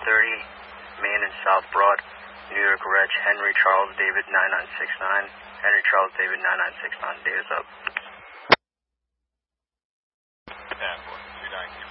Main and South Broad, New York Reg, Henry Charles David 9969. Henry Charles David 9969. Data's up. 10, 29.